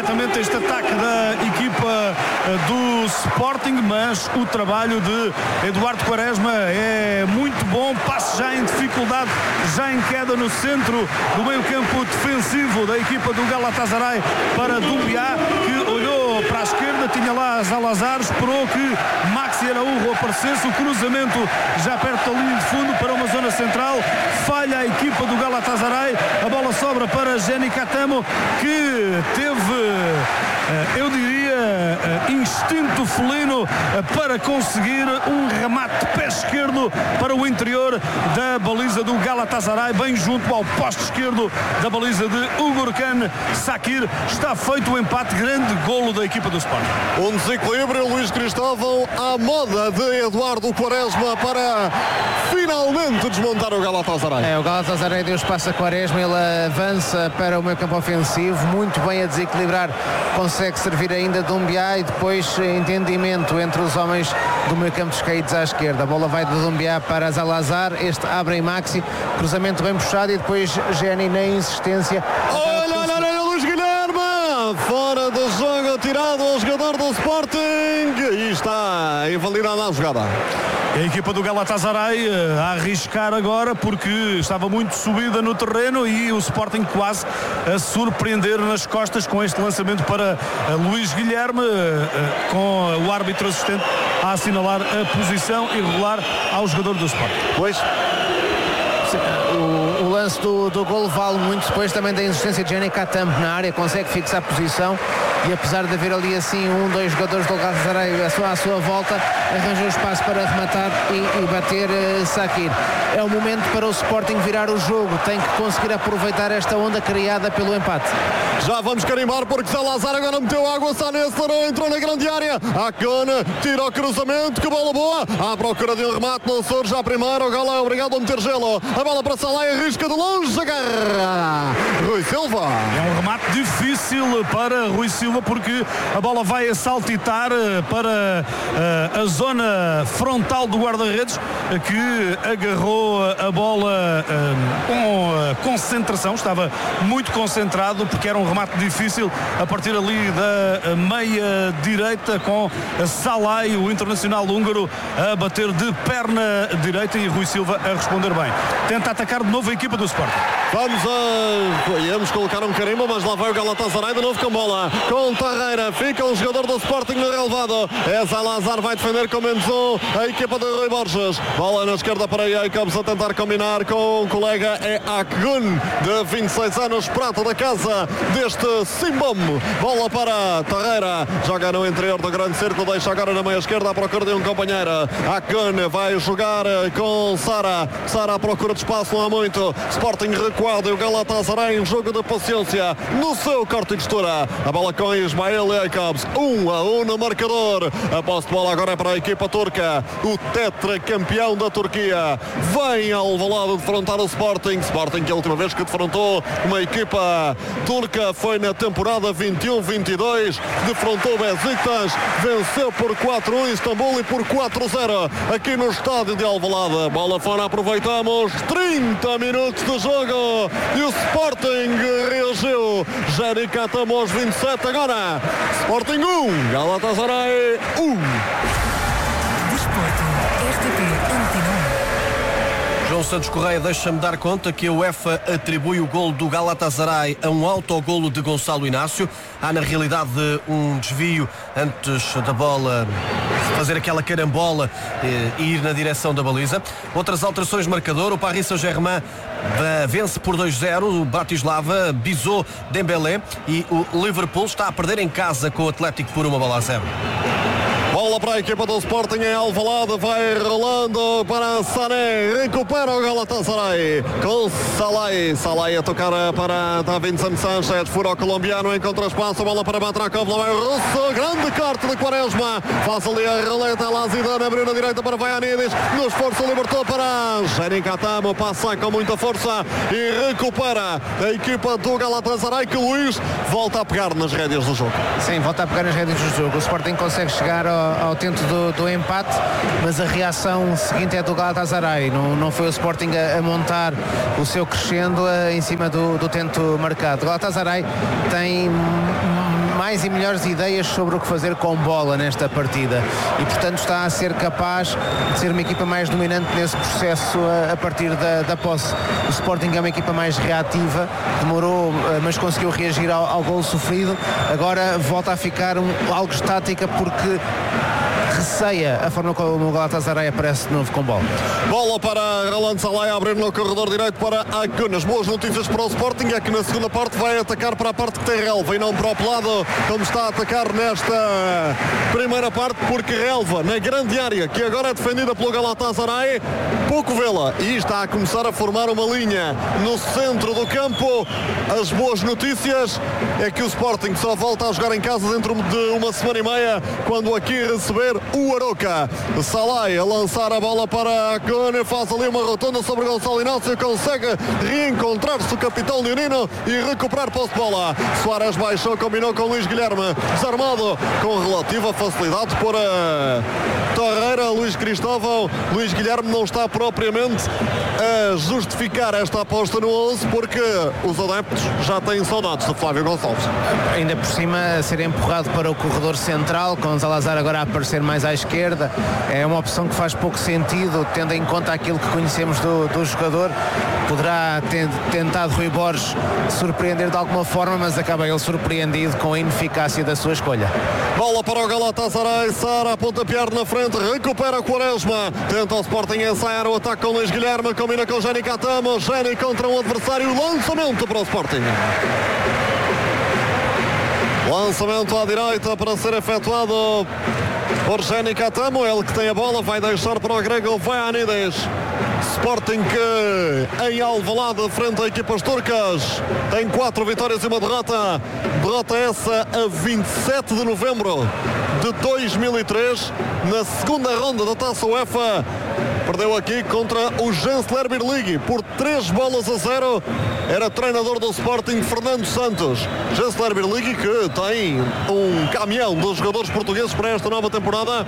exatamente este ataque da equipa do Sporting, mas o trabalho de Eduardo Quaresma é muito bom. Passe já em dificuldade, já em queda no centro do meio-campo defensivo da equipa do Galatasaray para Doumbia, que olhou para a esquerda, tinha lá Zalazar, esperou que Maxi Araújo aparecesse, o cruzamento já perto da linha de fundo para uma zona central, falha a equipa do Galatasaray, a bola sobra para Jenny Catamo, que teve, eu diria, instinto felino para conseguir um remate de pé esquerdo para o interior da baliza do Galatasaray, bem junto ao poste esquerdo da baliza de Ugurkan Sakir. Está feito o empate, grande golo da equipa do Sport. Um desequilíbrio, Luís Cristóvão, à moda de Eduardo Quaresma para finalmente desmontar o Galatasaray. O Galatasaray deu espaço a Quaresma, ele avança para o meio campo ofensivo, muito bem a desequilibrar, consegue servir ainda Doumbia e depois entendimento entre os homens do meio campo descaídos à esquerda. A bola vai de Doumbia para Zalazar, este abre em Maxi, cruzamento bem puxado e depois Jenny na insistência. Olha, Luís Guilherme, fora do jogo, tirado ao jogador do Sporting e está invalidada a jogada. A equipa do Galatasaray a arriscar agora porque estava muito subida no terreno e o Sporting quase a surpreender nas costas com este lançamento para Luís Guilherme, com o árbitro assistente a assinalar a posição irregular ao jogador do Sporting. Pois. O lance do golo vale muito depois também da insistência de Jenny Catamo na área, consegue fixar a posição e apesar de haver ali assim dois jogadores do Galatasaray à sua volta, arranjou espaço para rematar e bater Sakir. É o momento para o Sporting virar o jogo, tem que conseguir aproveitar esta onda criada pelo empate. Já vamos carimbar porque Zalazar agora meteu água, Sané acelerou, entrou na grande área, Akon tira o cruzamento, que bola boa, à procura de um remate, não surge a primeira, o Galo é obrigado a meter gelo, a bola para Salai, arrisca de longe, agarra Rui Silva. É um remate difícil para Rui Silva porque a bola vai a saltitar para a zona frontal do guarda-redes, que agarrou a bola com concentração, estava muito concentrado porque era um remate difícil a partir ali da meia direita, com Salai, o internacional húngaro, a bater de perna direita e Rui Silva a responder bem. Tenta atacar de novo a equipa do Sporting. Íamos colocar um carimbo, mas lá vai o Galatasaray de novo com bola, com Tarreira, fica o jogador do Sporting no relevado, Zalazar vai defender com menos um, a equipa de Rui Borges, bola na esquerda para Jacobs a tentar combinar com o colega, é Akgun, de 26 anos, prata da casa deste Simbom, bola para Tarreira, joga no interior do grande círculo, deixa agora na meia esquerda à procura de um companheiro, Akgun vai jogar com Sara à procura de espaço, não há muito, Sporting recuado e o Galatasaray em jogo de paciência no seu corte e costura, a bola com Ismail Jacobs, 1-1 no marcador, a posse de bola agora é para a equipa turca, o tetracampeão da Turquia vem ao Alvalade defrontar o Sporting que a última vez que defrontou uma equipa turca foi na temporada 21-22, defrontou Besiktas, venceu por 4-1 em Istambul e por 4-0 aqui no estádio de Alvalade. Bola fora, aproveitamos 30 minutos de jogo e o Sporting reagiu. Jenny Catamo aos 27 agora. Sporting 1, Galatasaray 1. João Santos Correia, deixa-me dar conta que a UEFA atribui o golo do Galatasaray a um autogolo de Gonçalo Inácio. Há na realidade um desvio antes da bola fazer aquela carambola e ir na direção da baliza. Outras alterações de marcador, o Paris Saint-Germain vence por 2-0 o Bratislava, Bizot, Dembélé, e o Liverpool está a perder em casa com o Atlético por 1-0. Bola para a equipa do Sporting em Alvalade, vai rolando para Sané, recupera o Galatasaray com Salai a tocar para Davinson Sanchez, fura o colombiano, encontra espaço, bola para Batrakov, lá vai o russo, grande corte de Quaresma, faz ali a roleta, lá Zidane abriu na direita para Vaianidis, no esforço libertou para Jenny Catamo, passa com muita força e recupera a equipa do Galatasaray, que Luís volta a pegar nas rédeas do jogo. Sim, volta a pegar nas rédeas do jogo. O Sporting consegue chegar ao tento do empate, mas a reação seguinte é do Galatasaray. Não foi o Sporting a montar o seu crescendo em cima do tento marcado. O Galatasaray tem mais e melhores ideias sobre o que fazer com bola nesta partida e portanto está a ser capaz de ser uma equipa mais dominante nesse processo a partir da posse. O Sporting é uma equipa mais reativa, demorou, mas conseguiu reagir ao golo sofrido. Agora volta a ficar algo estática porque receia a forma como o Galatasaray aparece de novo com bola. Bola para Roland Salai a abrir no corredor direito para Akun. As boas notícias para o Sporting é que na segunda parte vai atacar para a parte que tem relva e não para o lado como está a atacar nesta primeira parte, porque relva na grande área que agora é defendida pelo Galatasaray, pouco vê-la e está a começar a formar uma linha no centro do campo. As boas notícias é que o Sporting só volta a jogar em casa dentro de uma semana e meia, quando aqui receber o Aroca. Salai a lançar a bola para Akun, faz ali uma rotonda sobre Gonçalo Inácio, consegue reencontrar-se o capitão leonino e recuperar posse de bola. Soares baixou, combinou com Luís Guilherme, desarmado com relativa facilidade por Torreira. Luís Cristóvão, Luís Guilherme não está propriamente a justificar esta aposta no 11 porque os adeptos já têm saudades de Flávio Gonçalves. Ainda por cima a ser empurrado para o corredor central, com Zalazar agora a aparecer mais à esquerda, é uma opção que faz pouco sentido, tendo em conta aquilo que conhecemos do jogador. Poderá ter tentado Rui Borges surpreender de alguma forma, mas acaba ele surpreendido com a ineficácia da sua escolha. Bola para o Galatasaray, Sara a pontapear na frente, recupera Quaresma, tenta o Sporting ensaiar o ataque com Luís Guilherme, combina com Jenny Catamo, Jenny contra um adversário, lançamento para o Sporting. Lançamento à direita para ser efetuado por Jenny Catamo, ele que tem a bola, vai deixar para o grego Vaianides. Sporting que em Alvalade frente a equipas turcas tem 4 vitórias e uma derrota. Derrota essa a 27 de novembro de 2003 na segunda ronda da Taça UEFA. Perdeu aqui contra o Gensler Birligue por 3-0. Era treinador do Sporting Fernando Santos. Gensler Birligue que tem um caminhão dos jogadores portugueses para esta nova temporada.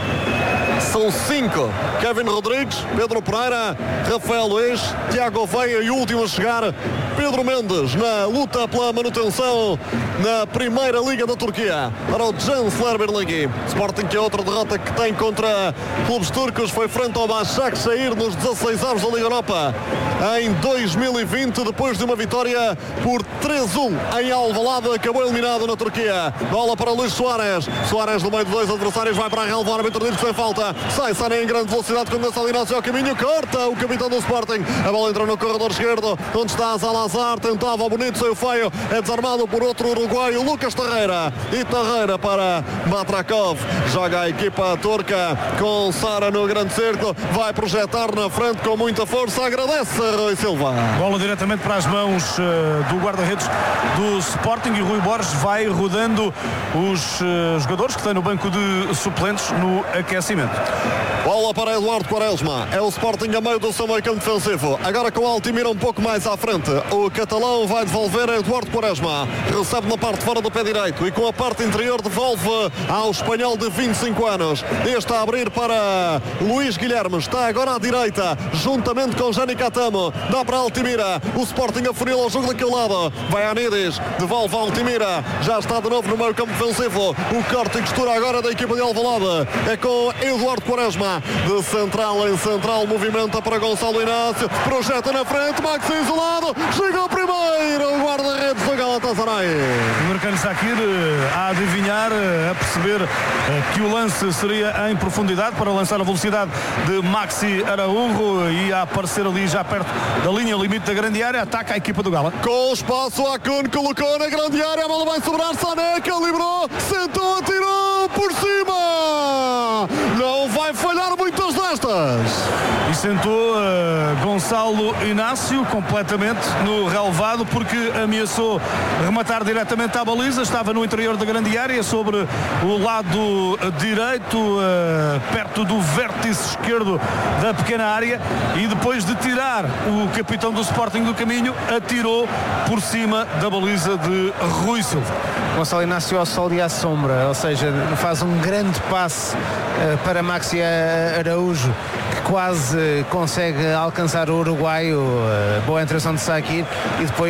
São 5: Kevin Rodrigues, Pedro Pereira, Rafael Luiz, Tiago Veia e o último a chegar, Pedro Mendes, na luta pela manutenção na Primeira Liga da Turquia para o Gensler Birligue. Sporting que é outra derrota que tem contra clubes turcos, foi frente ao Başakşehir nos 16avos da Liga Europa em 2020, depois de uma vitória por 3-1 em Alvalade, acabou eliminado na Turquia. Bola para Luís Soares, Soares no meio de 2 adversários, vai para a relva, o árbitro diz sem falta, sai em grande velocidade com Gonçalo Inácio ao caminho, corta o capitão do Sporting, a bola entrou no corredor esquerdo, onde está Zalazar, tentava o bonito, saiu feio, é desarmado por outro uruguaio, Lucas Torreira, e Torreira para Matrakov, joga a equipa turca com Sara no grande círculo, vai projetar na frente com muita força, agradece Rui Silva. Bola diretamente para as mãos do guarda-redes do Sporting e Rui Borges vai rodando os jogadores que estão no banco de suplentes no aquecimento. Bola para Eduardo Quaresma, é o Sporting a meio do seu meio campo defensivo, agora com o Altimira um pouco mais à frente, o catalão vai devolver a Eduardo Quaresma, recebe na parte fora do pé direito e com a parte interior devolve ao espanhol de 25 anos, este a abrir para Luís Guilherme, está agora à direita, juntamente com Jenny Catamo, dá para Altimira, o Sporting afunila ao jogo daquele lado, vai a Nides, devolve a Altimira, já está de novo no meio campo defensivo, o corte e costura agora da equipa de Alvalade, é com Eduardo Quaresma, de central em central, movimenta para Gonçalo Inácio, projeta na frente, Maxi isolado, chega ao primeiro, o guarda-redes do Galatasaray. O Mercano Sakir a adivinhar, a perceber que o lance seria em profundidade para lançar a velocidade de Maxi Araújo e a aparecer ali já perto da linha limite da grande área, ataca a equipa do Gala. Com espaço, Akun colocou na grande área, a bola vai sobrar, Sané calibrou, sentou, atirou por cima, não vai falhar muitas destas. E sentou Gonçalo Inácio completamente no relevado porque ameaçou rematar diretamente à baliza, estava no interior da grande área, sobre o lado direito, perto do vértice esquerdo da pequena área, e depois de tirar o capitão do Sporting do caminho, atirou por cima da baliza de Rui Silva. Gonçalo Inácio ao sol e à sombra, ou seja, faz um grande passe para Maxi Araújo, que quase consegue alcançar o uruguaio, boa entração de Sakir, e depois